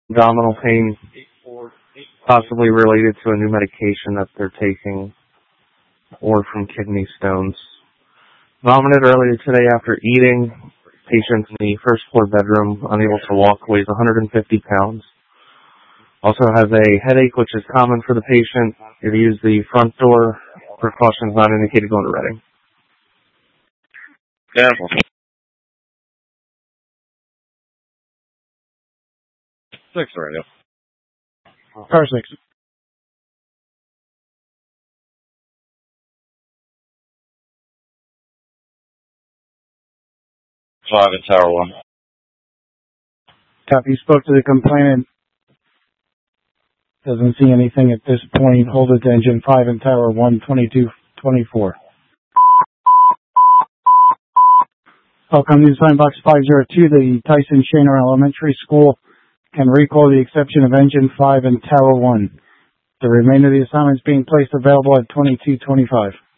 abdominal pain, possibly related to a new medication that they're taking, or from kidney stones. Vomited earlier today after eating. Patient in the first floor bedroom, unable to walk, weighs 150 pounds. Also has a headache, which is common for the patient. If you use the front door, precautions not indicated, going to Reading. Careful. 6 radio. Car 6. Five in Tower 1. Copy. Spoke to the complainant. Doesn't see anything at this point. Hold it to engine 5 in Tower 1, 2224. Welcome to sign box 502. The Tyson Shaner Elementary School can recall the exception of engine 5 in Tower 1. The remainder of the assignment is being placed available at 2225.